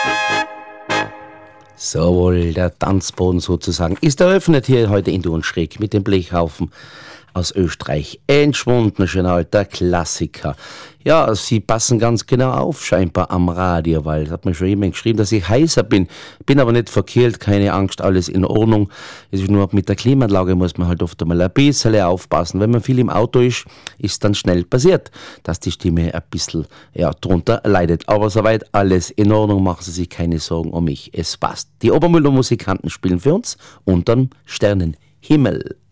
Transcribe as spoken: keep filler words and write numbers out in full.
So wohl, der Tanzboden sozusagen ist eröffnet hier heute in Dur und Schräg mit dem Blechhaufen aus Österreich. Entschwunden, schön alter Klassiker. Ja, Sie passen ganz genau auf, scheinbar am Radio, weil es hat mir schon jemand geschrieben, dass ich heißer bin. Bin aber nicht verkehlt, keine Angst, alles in Ordnung. Es ist nur mit der Klimaanlage muss man halt oft einmal ein bisschen aufpassen. Wenn man viel im Auto ist, ist dann schnell passiert, dass die Stimme ein bisschen ja, drunter leidet. Aber soweit alles in Ordnung, machen Sie sich keine Sorgen um mich. Es passt. Die Obermüller Musikanten spielen für uns unterm Sternenhimmel.